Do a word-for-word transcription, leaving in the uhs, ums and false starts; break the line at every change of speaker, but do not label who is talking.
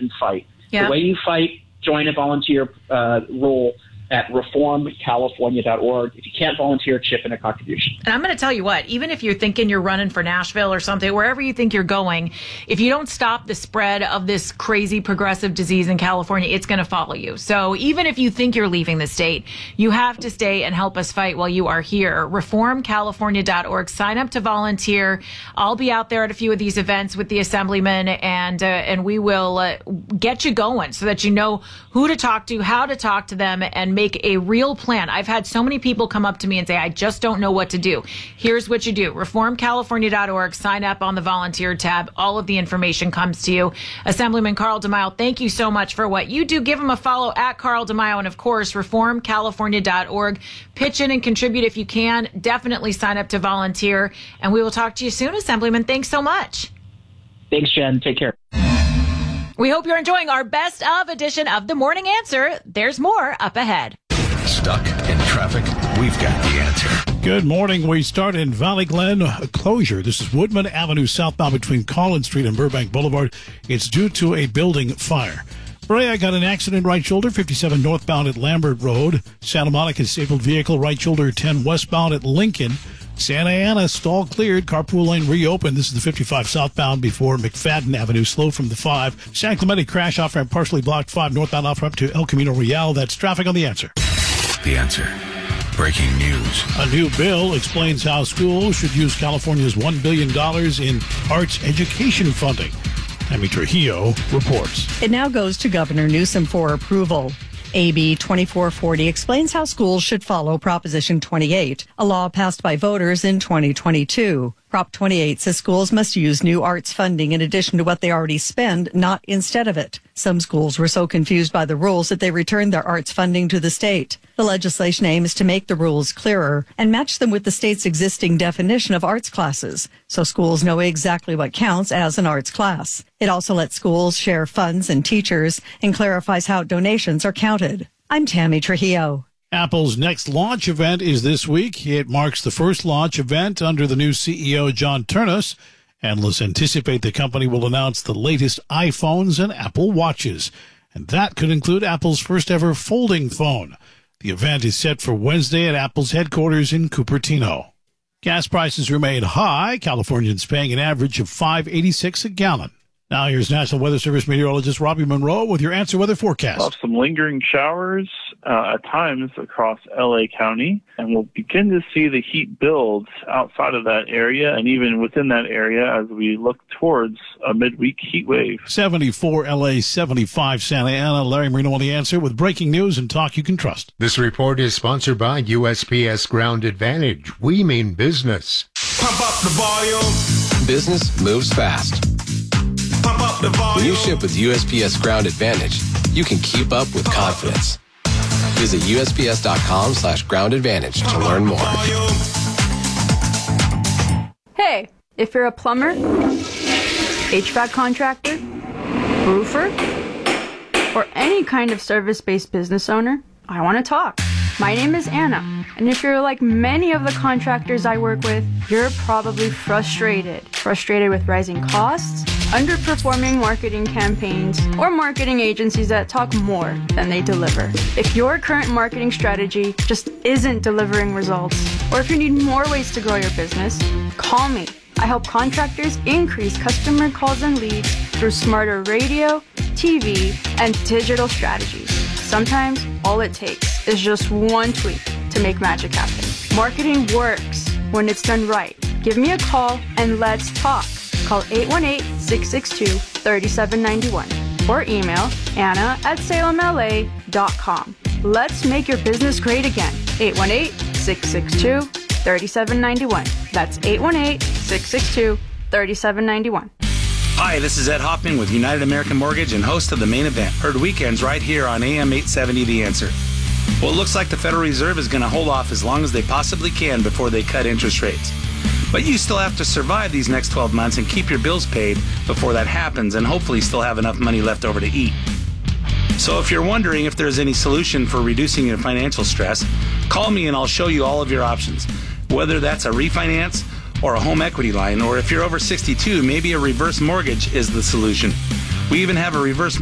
and fight.
Yeah.
The way you fight, join a volunteer uh, role at reform california dot org. If you can't volunteer, chip in a contribution.
And I'm going to tell you what, even if you're thinking you're running for Nashville or something, wherever you think you're going, if you don't stop the spread of this crazy progressive disease in California, it's going to follow you. So even if you think you're leaving the state, you have to stay and help us fight while you are here. reform california dot org. Sign up to volunteer. I'll be out there at a few of these events with the assemblyman, and uh, and we will uh, get you going so that you know who to talk to, how to talk to them, and make a real plan. I've had so many people come up to me and say, I just don't know what to do. Here's what you do. reform california dot org. Sign up on the volunteer tab. All of the information comes to you. Assemblyman Carl DeMaio, thank you so much for what you do. Give him a follow at Carl DeMaio. And of course, reform california dot org. Pitch in and contribute if you can. Definitely sign up to volunteer. And we will talk to you soon, Assemblyman. Thanks so much.
Thanks, Jen. Take care.
We hope you're enjoying our best of edition of The Morning Answer. There's more up ahead.
Stuck in traffic? We've got the answer.
Good morning. We start in Valley Glen. A closure. This is Woodman Avenue southbound between Collins Street and Burbank Boulevard. It's due to a building fire. Brea got an accident right shoulder, fifty-seven northbound at Lambert Road. Santa Monica disabled vehicle right shoulder ten westbound at Lincoln. Santa Ana, stall cleared, carpool lane reopened. This is the fifty-five southbound before McFadden Avenue, slow from the five. San Clemente crash off ramp partially blocked, five northbound off ramp to El Camino Real. That's traffic on The Answer.
The Answer. Breaking news.
A new bill explains how schools should use California's one billion dollars in arts education funding. Tammy Trujillo reports.
It now goes to Governor Newsom for approval. A B twenty-four forty explains how schools should follow Proposition twenty-eight, a law passed by voters in twenty twenty-two. Prop twenty-eight says schools must use new arts funding in addition to what they already spend, not instead of it. Some schools were so confused by the rules that they returned their arts funding to the state. The legislation aims to make the rules clearer and match them with the state's existing definition of arts classes, so schools know exactly what counts as an arts class. It also lets schools share funds and teachers and clarifies how donations are counted. I'm Tammy Trujillo.
Apple's next launch event is this week. It marks the first launch event under the new C E O, John Ternus. Analysts anticipate the company will announce the latest iPhones and Apple Watches, and that could include Apple's first ever folding phone. The event is set for Wednesday at Apple's headquarters in Cupertino. Gas prices remain high. Californians paying an average of five dollars and eighty-six cents a gallon. Now here's National Weather Service meteorologist Robbie Monroe with your Answer Weather forecast.
We'll have some lingering showers uh, at times across L A County, and we'll begin to see the heat build outside of that area and even within that area as we look towards a midweek heat wave.
seventy-four L A, seventy-five Santa Ana. Larry Marino on The Answer with breaking news and talk you can trust.
This report is sponsored by U S P S Ground Advantage. We mean business.
Pump up the volume.
Business moves fast.
Pump up the volume.
When you ship with U S P S Ground Advantage, you can keep up with confidence. Visit U S P S dot com slash ground advantage to learn more.
Hey, if you're a plumber, H V A C contractor, roofer, or any kind of service-based business owner, I want to talk. My name is Anna, and if you're like many of the contractors I work with, you're probably frustrated. Frustrated with rising costs, underperforming marketing campaigns, or marketing agencies that talk more than they deliver. If your current marketing strategy just isn't delivering results, or if you need more ways to grow your business, call me. I help contractors increase customer calls and leads through smarter radio, T V, and digital strategies. Sometimes all it takes is just one tweak to make magic happen. Marketing works when it's done right. Give me a call and let's talk. Call eight one eight, six six two, three seven nine one or email Anna at salem L A dot com. Let's make your business great again. eight one eight, six six two, three seven nine one. That's eight one eight, six six two, three seven nine one.
Hi, this is Ed Hoffman with United American Mortgage and host of The Main Event. Heard weekends right here on A M eight seventy The Answer. Well, it looks like the Federal Reserve is going to hold off as long as they possibly can before they cut interest rates. But you still have to survive these next twelve months and keep your bills paid before that happens, and hopefully still have enough money left over to eat. So if you're wondering if there's any solution for reducing your financial stress, call me and I'll show you all of your options. Whether that's a refinance or a home equity line, or if you're over sixty-two, maybe a reverse mortgage is the solution. We even have a reverse